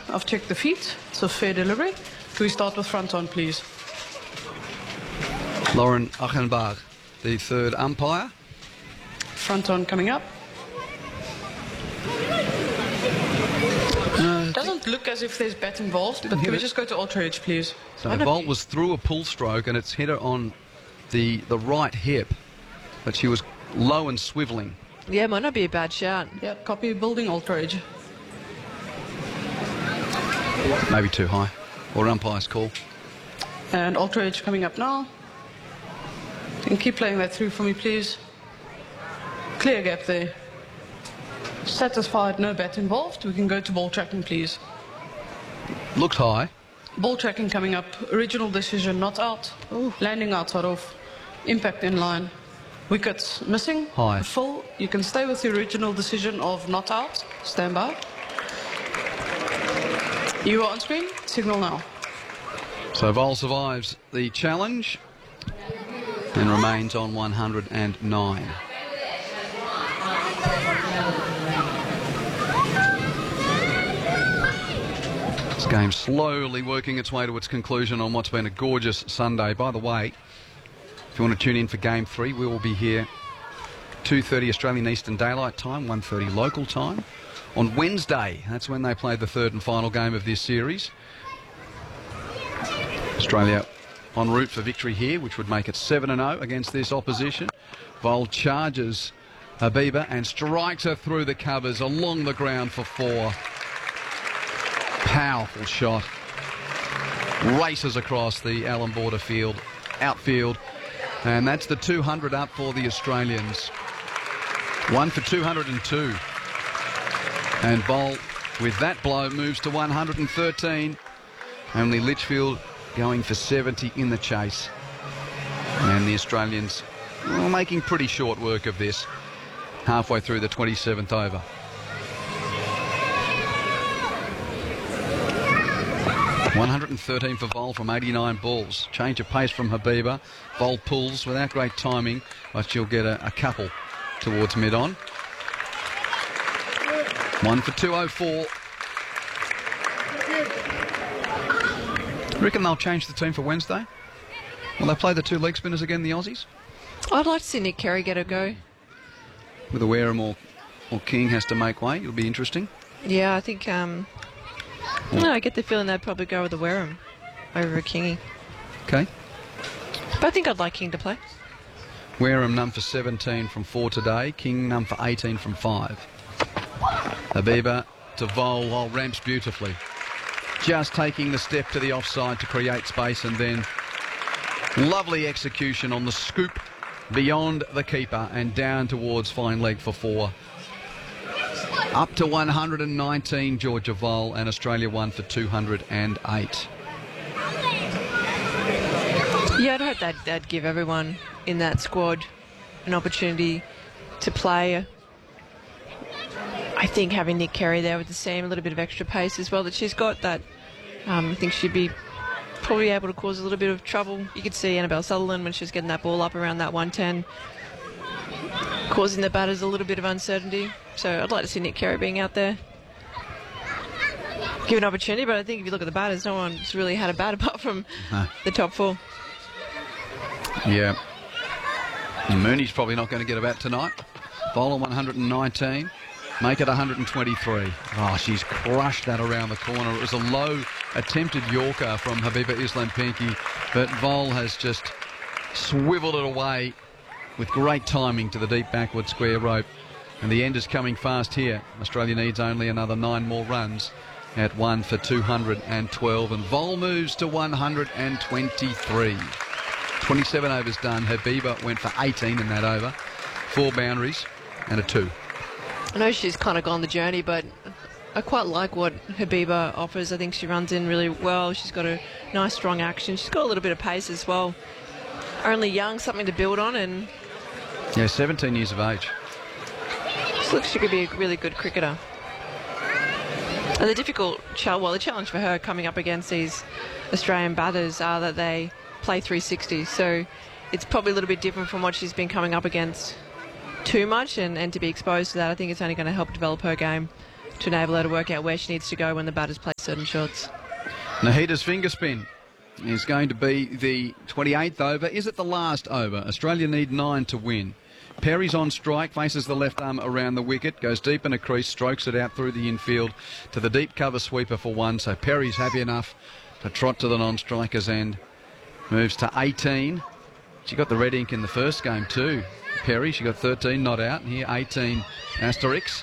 I've checked the feet. It's a fair delivery. Can we start with front on, please? Lauren Achenbach, the third umpire. Front on coming up. Doesn't look as if there's bat involved, but can we just go to Ultra Edge, please? So Volt was through a pull stroke and it's hit her on the right hip, but she was low and swivelling. Yeah, might not be a bad shout. Yeah, copy building Ultra Edge. Maybe too high. Or umpire's call. And Ultra Edge coming up now. And keep playing that through for me, please. Clear gap there. Satisfied, no bat involved. We can go to ball tracking, please. Looks high. Ball tracking coming up. Original decision, not out. Ooh. Landing outside off. Impact in line. Wickets missing. High. Full. You can stay with the original decision of not out. Stand by. You are on screen. Signal now. So Vol survives the challenge and remains on 109. This game slowly working its way to its conclusion on what's been a gorgeous Sunday. By the way, if you want to tune in for Game 3, we will be here 2:30 Australian Eastern Daylight Time, 1:30 local time. On Wednesday, that's when they play the third and final game of this series. Australia en route for victory here, which would make it 7-0 against this opposition. Vol charges Habiba and strikes her through the covers along the ground for 4. Powerful shot. Races across the Allan Border field, outfield. And that's the 200 up for the Australians. 1 for 202. And Vol, with that blow, moves to 113. Only Litchfield going for 70 in the chase. And the Australians making pretty short work of this halfway through the 27th over. .113 for Vol from 89 balls. Change of pace from Habiba. Vol pulls without great timing, but she'll get a couple towards mid-on. 1 for 204. Reckon they'll change the team for Wednesday? Will they play the 2 leg spinners again, the Aussies? I'd like to see Nick Carey get a go. Whether Wareham or King has to make way, it'll be interesting. Yeah, I think... No, I get the feeling they'd probably go with the Wareham over a Kingy. Okay. But I think I'd like King to play. Wareham none for 17 from 4 today. King none for 18 from 5. Habiba to Vol ramps beautifully. Just taking the step to the offside to create space, and then lovely execution on the scoop beyond the keeper and down towards fine leg for 4. Up to 119, Georgia Vol, and Australia 1 for 208. Yeah, I'd hope that'd give everyone in that squad an opportunity to play. I think having Nick Carey there with the seam, a little bit of extra pace as well that she's got, that I think she'd be probably able to cause a little bit of trouble. You could see Annabelle Sutherland when she was getting that ball up around that 110, causing the batters a little bit of uncertainty. So I'd like to see Nick Carey being out there. Give an opportunity, but I think if you look at the batters, no one's really had a bat apart from the top 4. Yeah. And Mooney's probably not going to get a bat tonight. Vol on 119. Make it 123. Oh, she's crushed that around the corner. It was a low attempted Yorker from Habiba Islam Pinky, but Vol has just swiveled it away with great timing to the deep backward square rope. And the end is coming fast here. Australia needs only another 9 more runs at 1 for 212. And Vol moves to 123. 27 overs done. Habiba went for 18 in that over. 4 boundaries and a 2. I know she's kind of gone the journey, but I quite like what Habiba offers. I think she runs in really well. She's got a nice strong action. She's got a little bit of pace as well. Only young, something to build on, and... Yeah, 17 years of age. She looks she could be a really good cricketer. And the the challenge for her coming up against these Australian batters are that they play 360. So it's probably a little bit different from what she's been coming up against too much, and to be exposed to that, I think it's only going to help develop her game to enable her to work out where she needs to go when the batters play certain shots. Nahida's finger spin is going to be the 28th over. Is it the last over? Australia need 9 to win. Perry's on strike, faces the left arm around the wicket, goes deep in a crease, strokes it out through the infield to the deep cover sweeper for 1. So Perry's happy enough to trot to the non-striker's end. Moves to 18. She got the red ink in the first game too. Perry, she got 13 not out. And here 18 asterisk.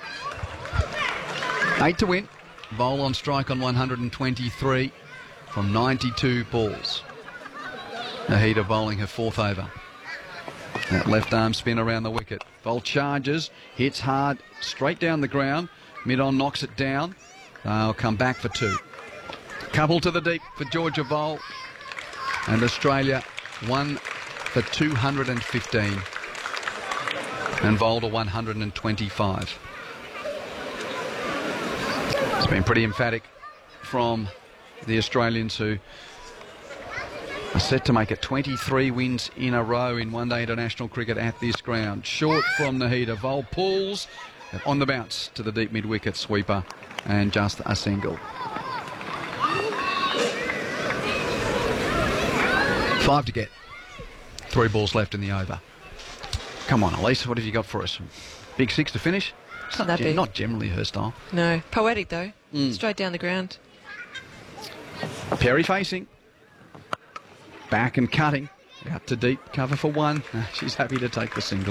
8 to win. Bowl on strike on 123 from 92 balls. Nahida bowling her 4th over. That left arm spin around the wicket. Vol charges, hits hard, straight down the ground. Mid-on knocks it down. They'll come back for 2. Couple to the deep for Georgia Vol. And Australia 1 for 215. And Vol to 125. It's been pretty emphatic from the Australians, who are set to make it 23 wins in a row in one-day international cricket at this ground. Short from Nahida. Vol pulls on the bounce to the deep mid-wicket sweeper and just a single. 5 to get. 3 balls left in the over. Come on, Elise, what have you got for us? Big 6 to finish? It's not generally her style. No. Poetic, though. Straight down the ground. Perry facing. Back and cutting. Out to deep cover for 1. She's happy to take the single.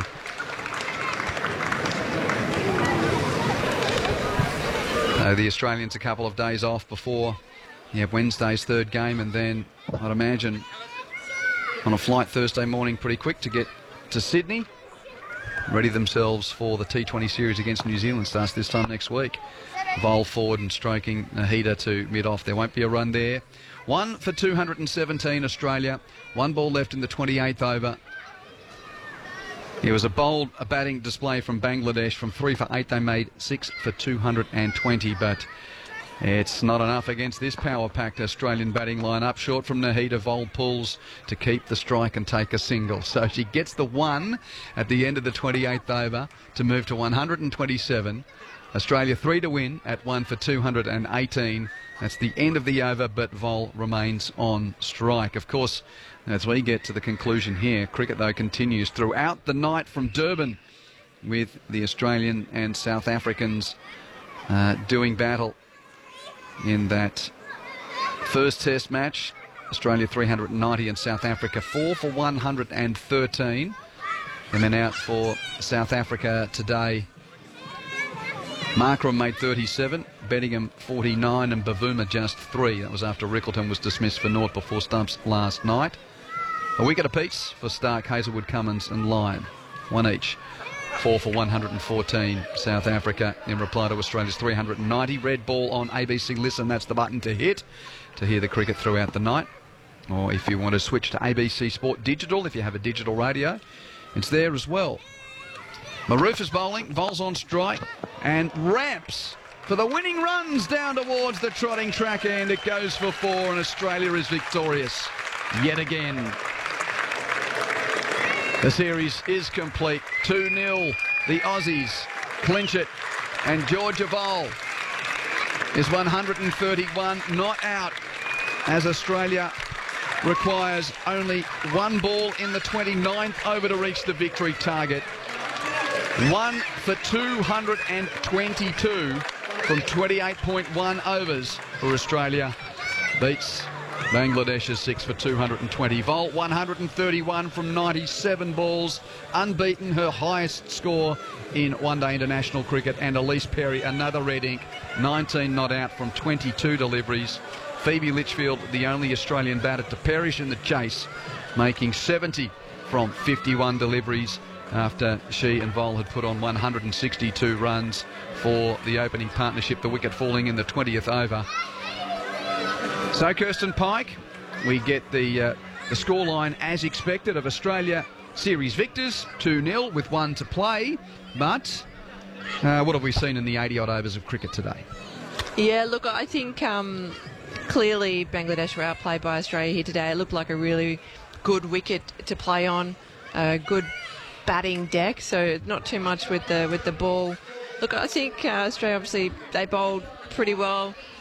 The Australians a couple of days off before Wednesday's 3rd game, and then I'd imagine on a flight Thursday morning pretty quick to get to Sydney. Ready themselves for the T20 series against New Zealand. Starts this time next week. Vol forward and stroking Nahida to mid-off. There won't be a run there. 1 for 217 Australia. 1 ball left in the 28th over. It was a bold batting display from Bangladesh. From 3 for 8 they made 6 for 220, but it's not enough against this power-packed Australian batting line-up. Short from Nahida. Vol pulls to keep the strike and take a single. So she gets the 1 at the end of the 28th over to move to 127. Australia 3 to win at 1 for 218. That's the end of the over, but Vol remains on strike. Of course, as we get to the conclusion here, cricket, though, continues throughout the night from Durban, with the Australian and South Africans doing battle in that first test match. Australia 390 and South Africa 4 for 113. And then out for South Africa today, Markram made 37, Bettingham 49 and Bavuma just 3. That was after Rickleton was dismissed for naught before stumps last night. A wicket apiece for Stark, Hazelwood, Cummins and Lyon. 1 each. 4 for 114 South Africa in reply to Australia's 390. Red ball on ABC Listen, that's the button to hit to hear the cricket throughout the night. Or if you want to switch to ABC Sport Digital, if you have a digital radio, it's there as well. Maroof is bowling, Vol's on strike, and ramps for the winning runs down towards the trotting track end. It goes for 4 and Australia is victorious yet again. The series is complete. 2-0. The Aussies clinch it. And Georgia Vol is 131 not out, as Australia requires only 1 ball in the 29th over to reach the victory target. 1 for 222 from 28.1 overs for Australia. Beats Bangladesh's 6 for 220. Vol 131 from 97 balls. Unbeaten, her highest score in one-day international cricket. And Elise Perry, another red ink, 19 not out from 22 deliveries. Phoebe Litchfield, the only Australian batter to perish in the chase, making 70 from 51 deliveries after she and Vol had put on 162 runs for the opening partnership, the wicket falling in the 20th over. So, Kirsten Pike, we get the scoreline as expected of Australia series victors, 2-0 with 1 to play. But what have we seen in the 80-odd overs of cricket today? Yeah, look, I think clearly Bangladesh were outplayed by Australia here today. It looked like a really good wicket to play on, a good batting deck, so not too much with the ball. Look, I think Australia, obviously, they bowled pretty well